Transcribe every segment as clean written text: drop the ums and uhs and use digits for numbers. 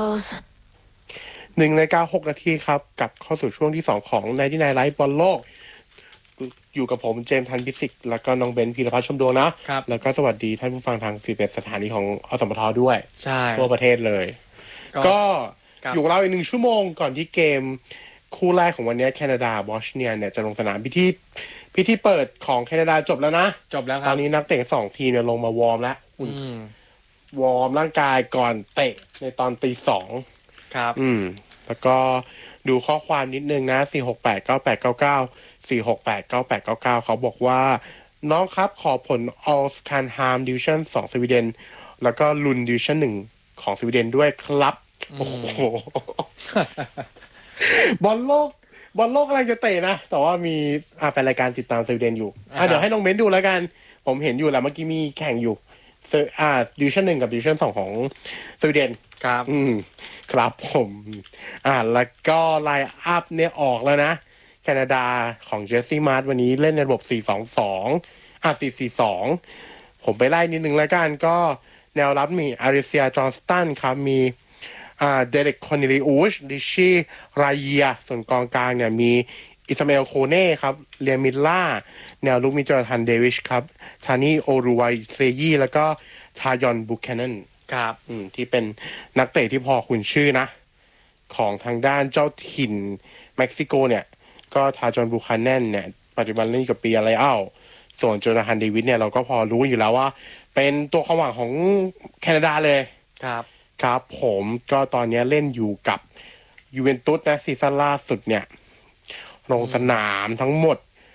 1:06 นาทีครับกลับเข้าสู่ช่วงที่2ของ99 Live บอลโลกอยู่กับผมเจมส์ทันพิสิทธิ์แล้วก็น้องเบนซ์พีรพัฒน์ชมดวงนะครับแล้วก็สวัสดีท่านผู้ฟังทาง11สถานีของอสมทด้วยใช่ทั่วประเทศเลยก็อยู่กับเราอีก1 ชั่วโมงก่อนที่เกมคู่แรกของวันนี้แคนาดาบอสเนียเนี่ยจะลงสนามพิธีเปิดของแคนาดาจบแล้วนะจบแล้วครับตอนนี้นักเตะ2 ทีมเนี่ยลงมาวอร์มแล้ววอร์มร่างกายก่อนเตะในตอน 2:00 ครับแล้วก็ดูข้อความนิดนึงนะ4689899 4689899เขาบอกว่าน้องครับขอผล Allscan-Ham Division 2 สวีเดนแล้วก็ลุน Division 1 ของสวีเดนด้วยครับโอ้โห บอลโลกกำลังจะเตะนะแต่ว่ามีแฟนรายการติดตามสวีเดนอยู่เดี๋ยวให้น้องเม้นดูแล้วกันผมเห็นอยู่แล้วเมื่อกี้มีแข่งอยู่Division 1 กับ Division 2 ของสวีเดนครับครับผมแล้วก็ไลน์อัพเนี่ยออกแล้วนะแคนาดาของเจสซี่มาร์ตวันนี้เล่นในระบบ 4-2-2 4-4-2 ผมไปไล่นิดนึงแล้วกันก็แนวรับมีอาริเซียจอห์นสตันครับมีเดเร็กคอนเนลิอุชดิชี่รายเยียส่วนกองกลางเนี่ยมีอิสมาเอลโคเน่ครับเลียมิลล่าแนวลุกมีจอร์แดนเดวิชครับทานี่โอรูไวเซยีแล้วก็ทายอนบุคแคนนครับที่เป็นนักเตะที่พอคุณชื่อนะของทางด้านเจ้าถิ่นเม็กซิโกเนี่ยก็ทายอนบุคแคนนเนี่ยปัจจุบันเล่นกับปีอะไรส่วนจอร์แดนเดวิชเนี่ยเราก็พอรู้อยู่แล้วว่าเป็นตัวความหวังของแคนาดาเลยครับผมก็ตอนนี้เล่นอยู่กับยูเวนตุสนะซีซั่นล่าสุดเนี่ยลงสนามทั้งหมด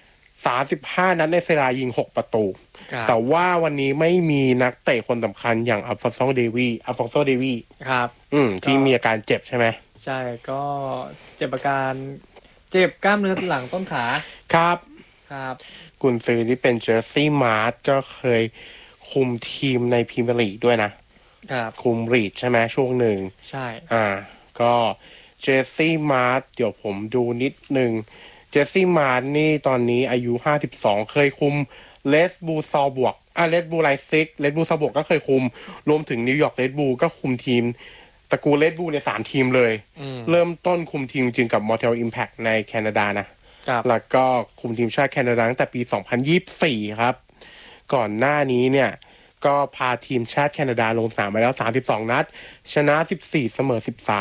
35 นัดในเซรายิง6 ประตูแต่ว่าวันนี้ไม่มีนักเตะคนสำคัญอย่างอัลฟอนโซเดวีครับที่มีอาการเจ็บใช่ไหมใช่ก็เจ็บกล้ามเนื้อหลังต้นขาครับกุนซือที่เป็นเจอร์ซี่มาร์ตก็เคยคุมทีมในพรีเมียร์ลีกด้วยนะคุมรีดใช่ไหมช่วงหนึ่งใช่ก็เจสซี่มาร์ตเดี๋ยวผมดูนิดนึงเจสซี่มาร์ตนี่ตอนนี้อายุ52เคยคุมเลสบูซอลบวกเลสบูไลซิกเลสบูซอลบวกก็เคยคุมรวมถึงนิวยอร์กเลสบูก็คุมทีมตระกูลเลสบูใน3 ทีมเลยเริ่มต้นคุมทีมจริงกับมอนทรีออลอิมแพคในแคนาดานะแล้วก็คุมทีมชาติแคนาดาตั้งแต่ปี2024ครับก่อนหน้านี้เนี่ยก็พาทีมชาติแคนาดาลงสนามมาแล้ว32 นัดชนะ14เสมอ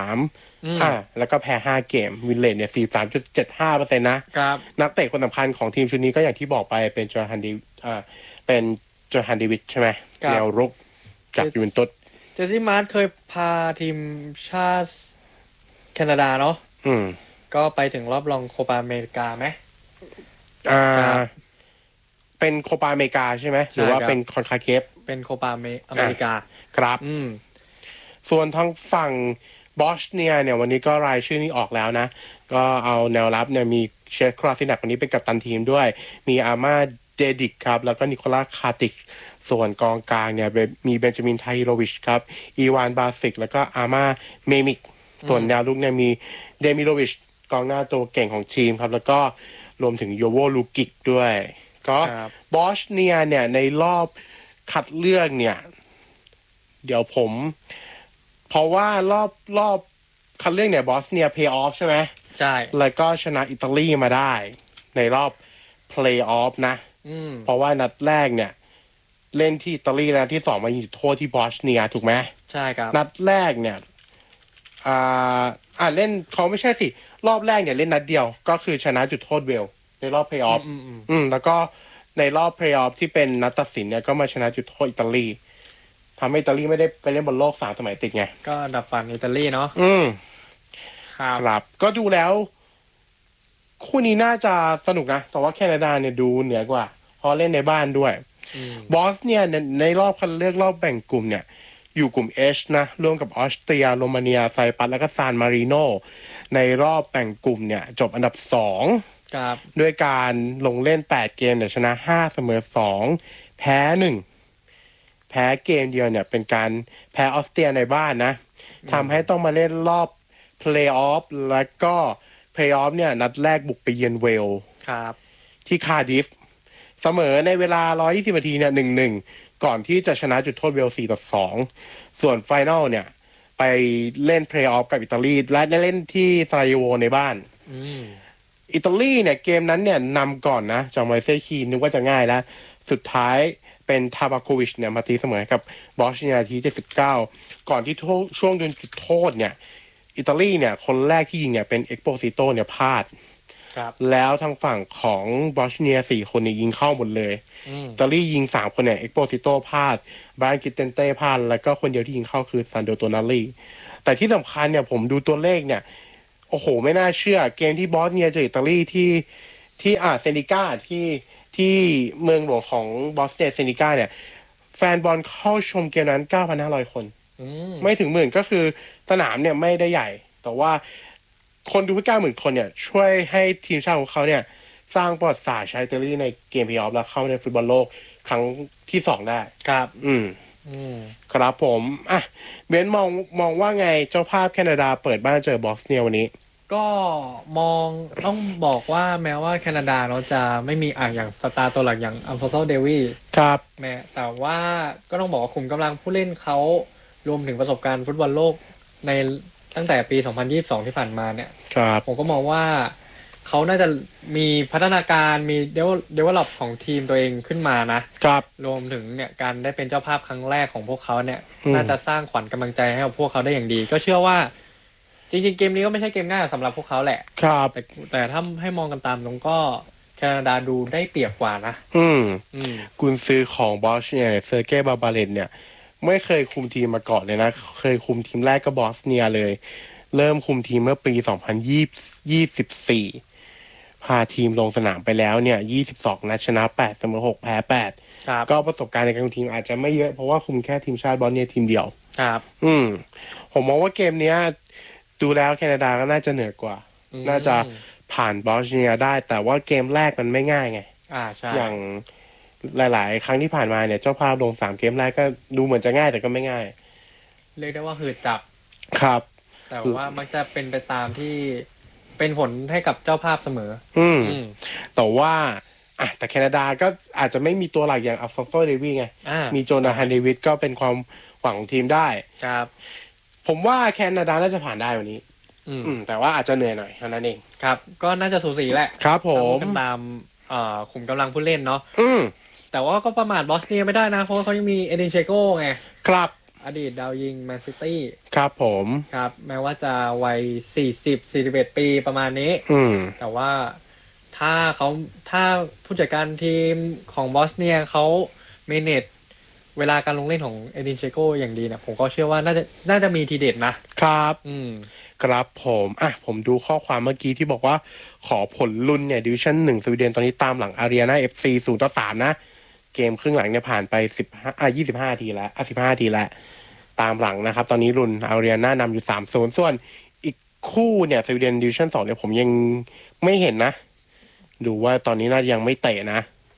13แล้วก็แพ้5 เกมวินเลทเนี่ย 43.75% นะครับนักเตะคนสำคัญของทีมชุดนี้ก็อย่างที่บอกไปเป็นจอร์แดนเดวิดใช่ไหมแนวรุกจากยูเวนตุสเจสซี่มาร์ตเคยพาทีมชาติแคนาดาเนาะก็ไปถึงรอบรองโคปาอเมริกาไหมเป็นโคปาอเมริกาใช่ไหมหรือว่าเป็นคอนคาเคฟเป็นโคปาอเมริกาครับส่วนทางฝั่งบอสเนียเนี่ยวันนี้ก็รายชื่อนี้ออกแล้วนะก็เอาแนวรับเนี่ยมีเชฟคราซินักวันนี้เป็นกัปตันทีมด้วยมีอาม่าเดดิกครับแล้วก็นิโคลัสคาติกส่วนกองกลางเนี่ยมีเบนจามินไทโรวิชครับอีวานบาซิกแล้วก็อาม่าเมมิกส่วนแนวลุกเนี่ยมีเดมิโรวิชกองหน้าตัวเก่งของทีมครับแล้วก็รวมถึงโยโวลูกิกด้วยก็บอสเนียเนี่ยในรอบคัดเลือกเนี่ยเดี๋ยวเพราะว่ารอบคัดเลือกเนี่ยบอสเนียเพลย์ออฟใช่ไหมใช่แล้วก็ชนะอิตาลีมาได้ในรอบเพลย์ออฟนะเพราะว่านัดแรกเนี่ยเล่นที่อิตาลีนะที่2มายิงจุดโทษที่บอสเนียถูกไหมใช่ครับนัดแรกเนี่ยเล่นเขาไม่ใช่สิรอบแรกเนี่ยเล่นนัดเดียวก็คือชนะจุดโทษเวลในรอบเพลย์ออฟแล้วก็ในรอบเพลย์ออฟที่เป็นนัดตัดสินเนี่ยก็มาชนะจุดโทษอิตาลีทำให้อิตาลีไม่ได้ไปเล่นบอลโลก3 สมัยติดไงก็ดับฝันอิตาลีเนาะครับก็ดูแล้วคู่นี้น่าจะสนุกนะแต่ว่าแคนาดาเนี่ยดูเหนือกว่าเพราะเล่นในบ้านด้วยบอสเนี่ยในรอบคัดเลือกรอบแบ่งกลุ่มเนี่ยอยู่กลุ่ม H นะร่วมกับออสเตรียโรมาเนียไซปรัสแล้วก็ซานมาริโนในรอบแบ่งกลุ่มเนี่ยจบอันดับ2ด้วยการลงเล่น8 เกมเนี่ยชนะ5เสมอ2แพ้1แพ้เกมเดียวเนี่ยเป็นการแพ้ออสเตรียในบ้านนะทำให้ต้องมาเล่นรอบเพลย์ออฟแล้วก็เพลย์ออฟเนี่ยนัดแรกบุกไปเยือนเวลที่คาร์ดิฟเสมอในเวลา120 นาทีเนี่ย 1-1 ก่อนที่จะชนะจุดโทษเวล 4-2 ส่วนไฟนอลเนี่ยไปไปเล่นเพลย์ออฟกับอิตาลีและได้เล่นที่ซาราเยโวในบ้านอิตาลีเนี่ยเกมนั้นเนี่ยนำก่อนนะจากมาเลเซียคีนึกว่าจะง่ายแล้วสุดท้ายเป็นทาบาโควิชเนี่ยมาตีเสมอกับบอสเนียนาที79ก่อนที่ช่วงโดนจุดโทษเนี่ยอิตาลีเนี่ยคนแรกที่ยิงเนี่ยเป็นเอ็กโปซิโตเนี่ยพลาดแล้วทางฝั่งของบอสเนีย4คนเนี่ยยิงเข้าหมดเลยอิตาลียิง3คนเนี่ยเอ็กโปซิโตพลาดบรานกิเตนเต้พลาดแล้วก็คนเดียวที่ยิงเข้าคือซันโดโตนาลีแต่ที่สำคัญเนี่ยผมดูตัวเลขเนี่ยโอ้โหไม่น่าเชื่อเกมที่บอสเนียเจออิตาลีที่เซนิก้าที่เมืองหลวงของบอสเนียเซนิก้าเนี่ยแฟนบอลเข้าชมเกมนั้น 9,500 คนไม่ถึงหมื่นก็คือสนามเนี่ยไม่ได้ใหญ่แต่ว่าคนดูเพื่อ 90,000 คนเนี่ยช่วยให้ทีมชาติของเขาเนี่ยสร้างประวัติศาสตร์ใช้อิตาลีในเกมเพลย์ออฟแล้วเข้าในฟุตบอลโลกครั้งที่2ได้ครับครับผมเบนมองว่าไงเจ้าภาพแคนาดาเปิดบ้านเจอบอสเนียวันนี้ก็มองต้องบอกว่าแม้ว่าแคนาดาเราจะไม่มีอย่างสตาร์ตัวหลักอย่างอัลฟอนโซเดวีครับแต่ว่าก็ต้องบอกว่าขุมกำลังผู้เล่นเขารวมถึงประสบการณ์ฟุตบอลโลกในตั้งแต่ปี 2022 ที่ผ่านมาเนี่ยผมก็มองว่าเขาน่าจะมีพัฒนาการมีdevelop ของทีมตัวเองขึ้นมานะครับรวมถึงเนี่ยการได้เป็นเจ้าภาพครั้งแรกของพวกเขาเนี่ยน่าจะสร้างขวัญกำลังใจให้กับพวกเขาได้อย่างดีก็เชื่อว่าจริงๆเกมนี้ก็ไม่ใช่เกมง่ายสำหรับพวกเขาแหละครับแต่ถ้าให้มองกันตามตรงก็แคนาดาดูได้เปรียบกว่านะกุนซือของบอสเนี่ยเซอร์เก้บาบาเลนเนี่ยไม่เคยคุมทีมมาก่อนเลยนะเคยคุมทีมแรกก็บอสเนียเลยเริ่มคุมทีมเมื่อปี 2024 พาทีมลงสนามไปแล้วเนี่ย22นัดชนะ8เสมอ6แพ้8ก็ประสบการณ์ในการคุมทีมอาจจะไม่เยอะเพราะว่าคุมแค่ทีมชาติบอสเนียทีมเดียวครับผมมองว่าเกมเนี้ยดูแล้วแคนาดาก็น่าจะเหนือกว่าน่าจะผ่านบอสเนียได้แต่ว่าเกมแรกมันไม่ง่ายไงใช่อย่างหลายๆครั้งที่ผ่านมาเนี่ยเจ้าภาพลง3เกมแรกก็ดูเหมือนจะง่ายแต่ก็ไม่ง่ายเรียกได้ว่าหืดจับครับแต่ว่ามักจะเป็นไปตามที่เป็นผลให้กับเจ้าภาพเสมอแต่ว่าแต่แคนาดาก็อาจจะไม่มีตัวหลักอย่างอัลฟอนโซเดวีไงมีโจนาธานเดวิดก็เป็นความหวังของทีมได้ครับผมว่าแคนาดาน่าจะผ่านได้วันนี้แต่ว่าอาจจะเหนื่อยหน่อยเท่านั้นเองครับก็น่าจะสูสีแหละครับผมกันตามขุมกำลังผู้เล่นเนาะแต่ว่าก็ประมาทบอสเนียไม่ได้นะเพราะว่าเขายังมีเอดินเชโก้ไงครับอดีตดาวยิงแมนซิตี้ครับผมครับแม้ว่าจะวัย41 ปีประมาณนี้แต่ว่าถ้าผู้จัดการทีมของบอสเนียเขาเมเนจเวลาการลงเล่นของเอดินเชโกอย่างดีเนี่ยผมก็เชื่อว่าน่าจะมีทีเด็ดนะครับครับผมดูข้อความเมื่อกี้ที่บอกว่าขอผลลุ้นเนี่ยดิวิชั่น1สวีเดนตอนนี้ตามหลังอารีนา FC 0-3นะเกมครึ่งหลังเนี่ยผ่านไป25นาทีแล้ว15นาทีแล้วตามหลังนะครับตอนนี้ลุ้นอารีนานำอยู่3-0ส่วนอีกคู่เนี่ยสวีเดนดิวิชั่น2เนี่ยผมยังไม่เห็นนะดูว่าตอนนี้น่าจะยังไม่เตะนะ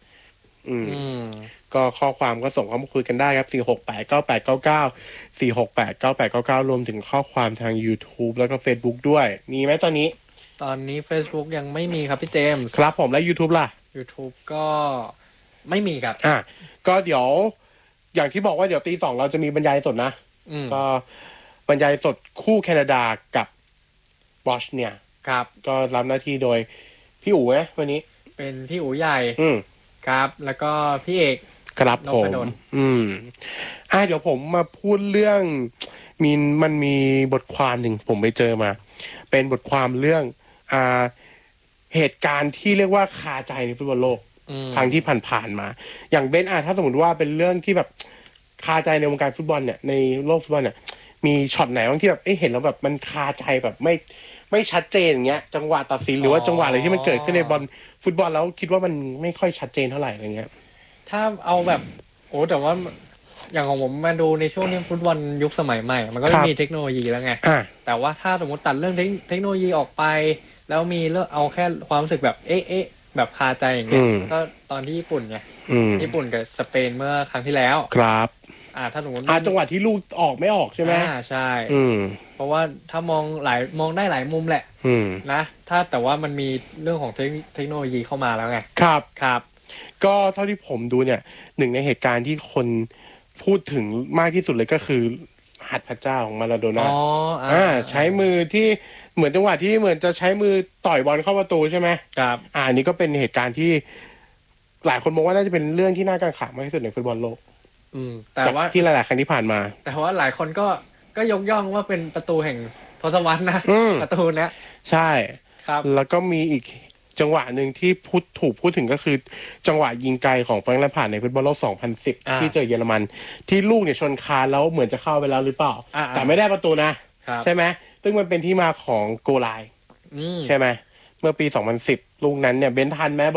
ก็ข้อความก็ส่งเข้ามาคุยกันได้ครับ4689899 4689899รวมถึงข้อความทาง YouTube แล้วก็ Facebook ด้วยมีไหมตอนนี้ Facebook ยังไม่มีครับพี่เจมส์ครับผมแล้ว YouTube ล่ะ YouTube ก็ไม่มีครับก็เดี๋ยวอย่างที่บอกว่าเดี๋ยวตี 2เราจะมีบรรยายสดนะก็บรรยายสดคู่แคนาดากับบอสเนียครับก็รับหน้าที่โดยพี่อู๋ไหมวันนี้เป็นพี่อู๋ใหญ่ครับแล้วก็พี่เอกครับผมเดี๋ยวผมมาพูดเรื่องมันมีบทความหนึ่งผมไปเจอมาเป็นบทความเรื่องเหตุการณ์ที่เรียกว่าคาใจในฟุตบอลโลกครั้งที่ผ่านมาอย่างเบนถ้าสมมติว่าเป็นเรื่องที่แบบคาใจในวงการฟุตบอลเนี่ยในโลกฟุตบอลเนี่ยมีช็อตไหนบ้างที่แบบเห็นแล้วแบบมันคาใจแบบไม่ชัดเจนอย่างเงี้ยจังหวะตัดสินหรือว่าจังหวะอะไรที่มันเกิดขึ้นในบอลฟุตบอลแล้วคิดว่ามันไม่ค่อยชัดเจนเท่าไหร่อะไรเงี้ยถ้าเอาแบบแต่ว่าอย่างของผมมาดูในช่วงนี้ฟุตบอลยุคสมัยใหม่มันก็มีเทคโนโลยีแล้วไงแต่ว่าถ้าสมมติตัดเรื่องเทคโนโลยีออกไปแล้วมีเรื่องเอาแค่ความรู้สึกแบบแบบคาใจอย่างเงี้ยก็ตอนที่ญี่ปุ่นไงญี่ปุ่นกับสเปนเมื่อครั้งที่แล้วครับถ้าสมมติจังหวะที่ลูกออกไม่ออกใช่ไหมใช่เพราะว่าถ้ามองได้หลายมุมแหละนะแต่ว่ามันมีเรื่องของเทคโนโลยีเข้ามาแล้วไงครับก็เท่าที่ผมดูเนี่ยหนึ่งในเหตุการณ์ที่คนพูดถึงมากที่สุดเลยก็คือหัตถ์พระเจ้าของมาราโดน่าอ๋อใช้มือที่เหมือนจังหวะที่เหมือนจะใช้มือต่อยบอลเข้าประตูใช่ไหมครับอันนี้ก็เป็นเหตุการณ์ที่หลายคนมองว่าน่าจะเป็นเรื่องที่น่ากังขามมากที่สุดในฟุตบอลโลกแต่ว่าที่หลายๆครั้งที่ผ่านมาแต่ว่าหลายคนก็ยกย่องว่าเป็นประตูแห่งทศวรรษนะประตูเนี้ยใช่ครับแล้วก็มีอีกจังหวะหนึ่งที่ถูกพูดถึงก็คือจังหวะยิงไกลของแฟรงค์แลมพาร์ดในฟุตบอลโลก 2010 ที่เจอเยอรมัน ที่ลูกเนี่ยชนคานแล้วเหมือนจะเข้าไปแล้วหรือเปล่า แต่ไม่ได้ประตูนะ ใช่ไหมซึ่งมันเป็นที่มาของโกลไลน์ใช่ไหมเมื่อปี 2010 ลูกนั้นเนี่ยเบนทันไหม